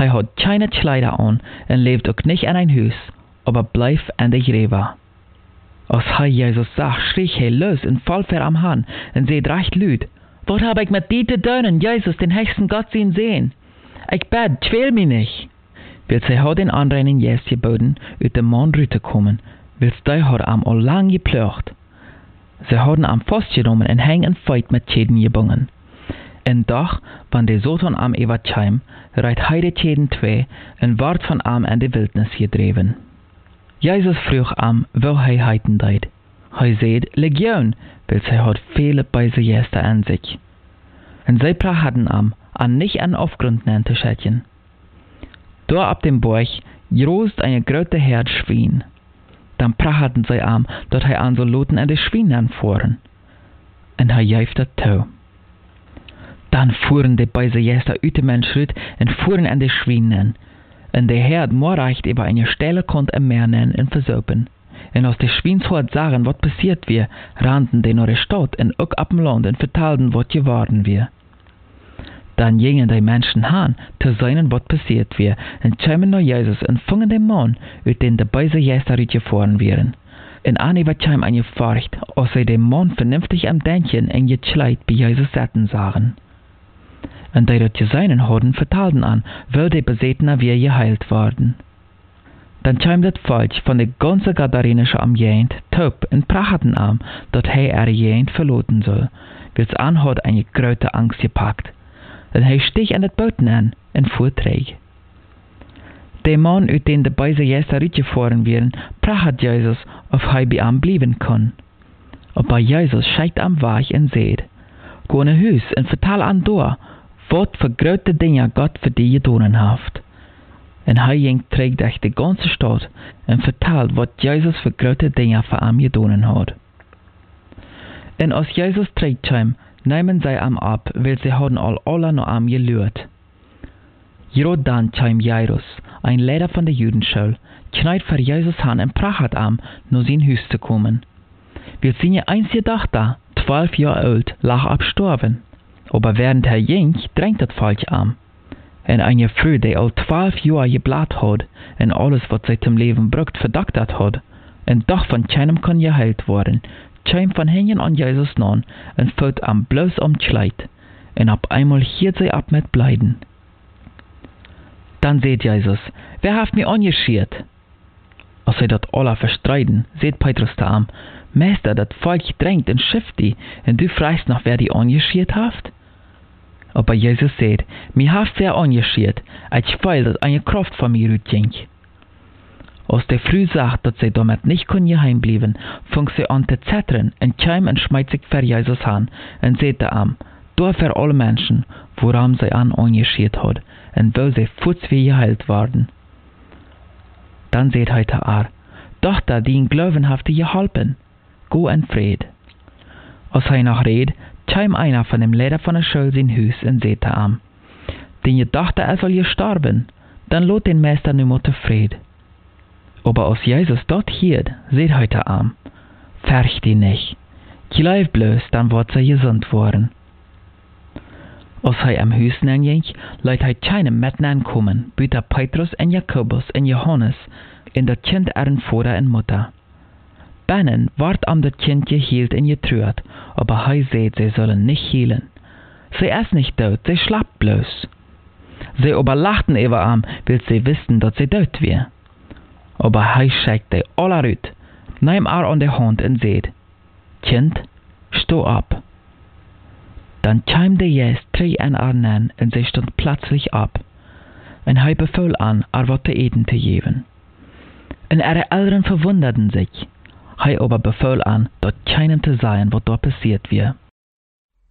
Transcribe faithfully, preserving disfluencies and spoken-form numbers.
Er hat keine Kleider an und lebt auch nicht in ein Haus, aber bleibt in der Gräber. Als er Jesus sah, schrie er los und fiel vor am Hand und sagt recht laut: Was hab ich mit dir zu tun, Jesus, den höchsten Gott sehen sehen? Ich bett, quäl mich nicht. Weil sie hat den anderen Jesus geboten, aus dem Mond rauszukommen, weil sie hat am all lang geplagt. Sie haben am festgenommen und hängen in Feit mit Schäden gebunden. Und doch, wenn der Satan am Evatscheim, reit heide Schäden zwei und ward von am in die Wildnis gedreven. Jesus frug am, wo er heiten deit. Er seht Legion, weil sie hat viele beise Gäste an sich. Und sie prachten am, an nicht an Aufgrund nennen zu schätzen. Da ab dem Berg großt eine große Herd Schwein. Dann prachten sie am, dort er an so Loten an die Schweine anfuhren. Und er jäufte to. Dann fuhren die beise Gäste uit dem Menschritt und fuhren an die Schweine an. Und der Herd morreicht über eine Stelle konnte er mehr nennen und versopen. Und als die Schweinshoheit sagen, was passiert wir, rannten die nach der Stadt und auch ab dem Land und vertalten, was geworden wir. Dann gingen die Menschen han, zu sehen, was passiert wir, und kamen nach Jesus und fingen den Mann, aus dem die beise Gäste gefahren wären. Und Annie war kaum eine Furcht, als sie den Mann vernünftig am Denken und gekleid bei Jesus satten sahen. Und die dort gesehen hatten, vertalten an, wo die Besetener wir geheilt worden. Dann kam das Volk von der ganzen Gadarenische am Jent, taub und prachten am, dass er ihre Jent verloten soll, weil es an hat eine große Angst gepackt. Und er stieg an das Boot an und fuhr träg. Der Mann, aus dem die beise Gäste rausgefahren wären, pracht Jesus, ob er bei ihm bleiben kann. Aber Jesus steigt am Weg und sagt: Geh in ein Haus und vertal an da, was für große Dinge Gott für dich getan hat. Und er ging trägt durch die ganze Stadt und vertalt, was Jesus für große Dinge für ihn getan hat. Und als Jesus trägt kam, nehmen sie ihm ab, weil sie haben all alle noch am gelührt. Gerade dann kam Jairus, ein Lehrer von der Judenschule, knallt für Jesus an und pracht ihm, nur sein Haus zu kommen. Weil seine einzige Tochter, zwölf Jahre alt, lag abgestorben. Aber während er ging, drängt das Volk an. Und eine Frau, die all zwölf Jahre geblat hat und alles, was sie zum Leben braucht, verdoktert hat, und doch von keinem kann geheilt worden, kam von hinten an Jesus nan und fällt am bloß am Kleid, und auf einmal hielt sie ab mit Bleiden. Dann seht Jesus: Wer hat mich angeschiert? Als sie dat alle verstreiten, seht Petrus da am: Meister, dat Volk drängt und schifft die, und du fragst noch, wer die angeschiert hat? Aber Jesus sagt: Mir haft sehr angeschiert, ich weil, dass eine Kraft von mir ausging. Als der Früh sagt, dass sie damit nicht geheim blieben, fing sie an zu zittern und kam und schmeißt sich vor Jesus an und sagte ihm: Da für alle Menschen, woran sie an angeschiert hat, und wo sie futzwie geheilt waren. Dann sagt heute er: Tochter, die in Glauben haft dir geholfen, go in Fried. Als er noch redet, kam einer von dem Lehrer von der Schule sein Haus und sagte ihm: Deine Tochter er soll gestorben, dann lot den Meister nur mal zufrieden. Aber als Jesus dort hielt, sagt heute ihm: Fürcht dich nicht, glaub bloß, dann wird sie gesund worden. Als er am Haus ging, leidt er keinem mit ankommen, büter Petrus und Jakobus und Johannes in das Kind ihren Vater und Mutter. Binnen ward am das Kind gehielt und getrürt, aber er sagt, sie sollen nicht hielen. Sie ist nicht tot, sie schlapp bloß. Sie aber lachten über ihm, weil sie wussten, dass sie tot wäre. Aber er schickte alle rüt, nahm er an der Hand und sagt: Kind, steh ab. Dann kam der Jesus drei an an und sie stand plötzlich ab. Und er befahl an, er was zu eten zu geben. Und ihre Eltern verwunderten sich. Er aber befahl an, dort keinem zu sagen, was dort passiert wäre.